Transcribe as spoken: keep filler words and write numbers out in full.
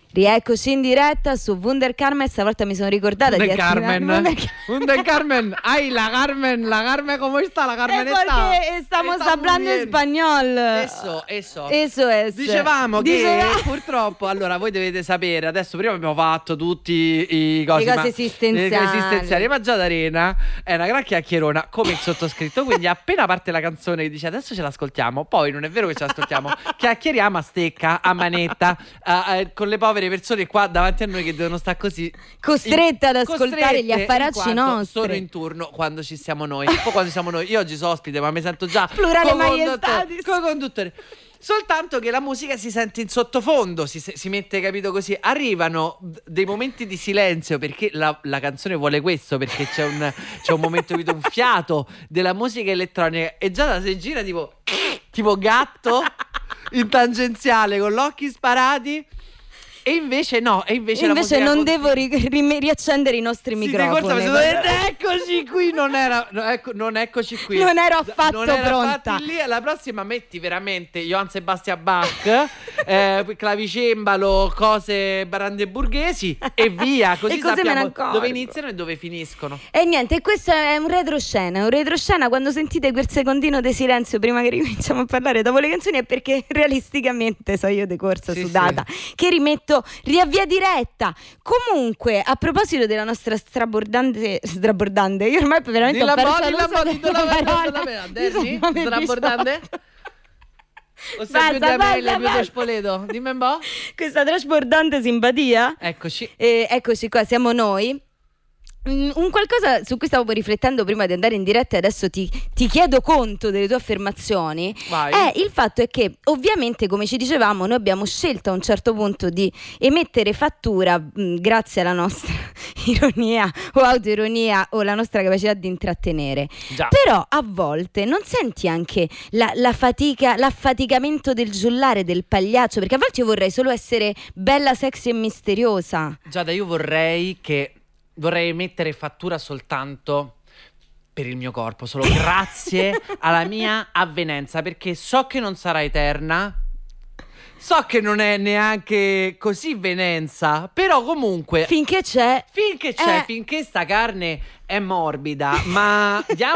Rieccoci in diretta su Wunder Carmen. Stavolta mi sono ricordata Wunder di attivare Carmen. Wunder Carmen. Ay, la Carmen, la Carmen, ¿cómo está? La Carmen está. Perché stiamo parlando in spagnolo. Eso, eso. Eso es. Dicevamo Diceva... che purtroppo, allora voi dovete sapere, adesso prima abbiamo fatto tutti i cose, le cose ma, esistenziali. le cose esistenziali, ma già D'Arena è una gran chiacchierona come il sottoscritto, quindi appena parte la canzone che dice adesso ce l'ascoltiamo, poi non è vero che ce l'ascoltiamo, chiacchieriamo a stecca, a manetta, a, a, con le povere persone qua davanti a noi che devono stare così costrette ad ascoltare gli affaracci nostri. Sono in turno quando ci siamo noi, poi quando siamo noi. Io oggi sono ospite, ma mi sento già plurale maiestatis, co-conduttore. Soltanto che la musica si sente in sottofondo, si, si mette, capito, così. Arrivano dei momenti di silenzio perché la, la canzone vuole questo, perché c'è un, c'è un momento, capito, un fiato della musica elettronica e già da si gira tipo tipo gatto in tangenziale con gli occhi sparati. E invece no, e invece, invece la non continua. devo ri- ri- riaccendere i nostri sì, microfoni. Corsa, eccoci qui, non era no, ecco, non eccoci qui. Non ero affatto non era pronta. Lì, la prossima metti veramente Johann Sebastian Bach, eh, clavicembalo, cose brandeburghesi e via, così e così sappiamo dove iniziano e dove finiscono. E niente, questo è un retroscena, un retroscena quando sentite quel secondino di silenzio prima che ricominciamo a parlare dopo le canzoni è perché realisticamente so io di corsa sì, sudata sì. che rimetto riavvia diretta. Comunque, a proposito della nostra strabordante strabordante, io ormai veramente ho perso l'uso della parola. Strabordante? O sei Basta, più da basta, Melle, più basta. da Spoleto? Dimmi un po'. Questa trasbordante simpatia. Eccoci. E eccoci qua, siamo noi. Un qualcosa su cui stavo riflettendo prima di andare in diretta e adesso ti, ti chiedo conto delle tue affermazioni. Vai. È il fatto è che ovviamente, come ci dicevamo, noi abbiamo scelto a un certo punto di emettere fattura mh, grazie alla nostra ironia o autoironia o la nostra capacità di intrattenere. Già. Però a volte non senti anche la, la fatica, l'affaticamento del giullare, del pagliaccio, perché a volte io vorrei solo essere bella, sexy e misteriosa. Giada, io vorrei che vorrei mettere fattura soltanto per il mio corpo, solo grazie alla mia avvenenza, perché so che non sarà eterna, so che non è neanche così venenza, però comunque Finché c'è finché c'è, eh. finché sta carne è morbida, ma diamo